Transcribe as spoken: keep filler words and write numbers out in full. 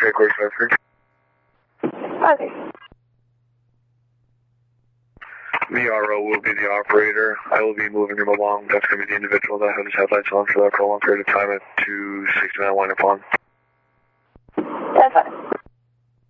Okay, course reference. Okay. The R O will be the operator. I will be moving him along. That's going to be the individual that had his headlights on for that prolonged period of time at two sixty-nine Wind Pond. That's fine.